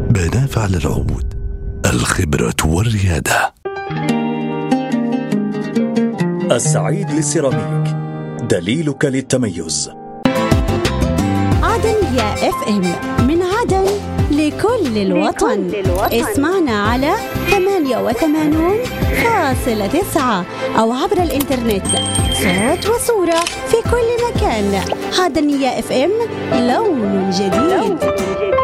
بناف على العود، الخبرة والريادة. السعيد للسيراميك، دليلك للتميز. عدن يا اف ام، من عدن لكل الوطن. اسمعنا على 88.9 أو عبر الإنترنت، صوت وصورة في كل مكان. عدن يا اف ام، لون جديد.